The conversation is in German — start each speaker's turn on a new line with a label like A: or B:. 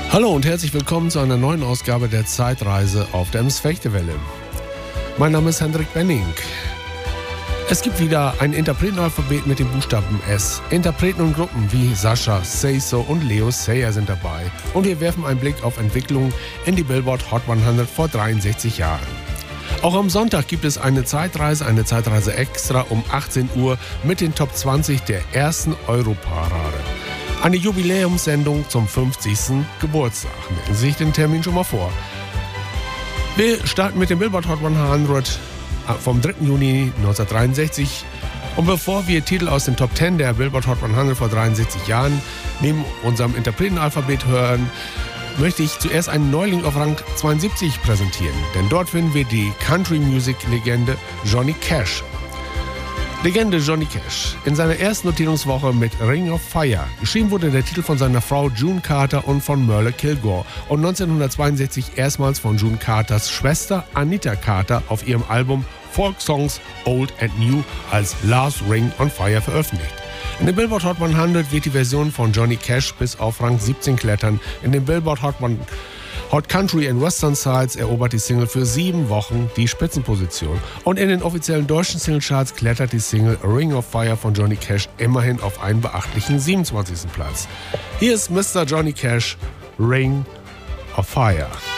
A: Hallo und herzlich willkommen zu einer neuen Ausgabe der Zeitreise auf der Ems-Fechtewelle. Mein Name ist Hendrik Benning. Es gibt wieder ein Interpretenalphabet mit dem Buchstaben S. Interpreten und Gruppen wie Sascha, Say So und Leo Sayer sind dabei. Und wir werfen einen Blick auf Entwicklungen in die Billboard Hot 100 vor 63 Jahren. Auch am Sonntag gibt es eine Zeitreise extra um 18 Uhr mit den Top 20 der ersten Europarade. Eine Jubiläumssendung zum 50. Geburtstag. Merken Sie sich den Termin schon mal vor. Wir starten mit dem Billboard Hot 100 vom 3. Juni 1963. Und bevor wir Titel aus den Top 10 der Billboard Hot 100 vor 63 Jahren neben unserem Interpretenalphabet hören, möchte ich zuerst einen Neuling auf Rang 72 präsentieren. Denn dort finden wir die Country-Music-Legende Johnny Cash. Legende Johnny Cash. In seiner ersten Notierungswoche mit Ring of Fire. Geschrieben wurde der Titel von seiner Frau June Carter und von Merle Kilgore und 1962 erstmals von June Carters Schwester Anita Carter auf ihrem Album Folk Songs Old and New als Last Ring on Fire veröffentlicht. In den Billboard Hot 100 wird die Version von Johnny Cash bis auf Rang 17 klettern. In den Billboard Hot Country and Western Sides erobert die Single für 7 Wochen die Spitzenposition. Und in den offiziellen deutschen Singlecharts klettert die Single Ring of Fire von Johnny Cash immerhin auf einen beachtlichen 27. Platz. Hier ist Mr. Johnny Cash, Ring of Fire.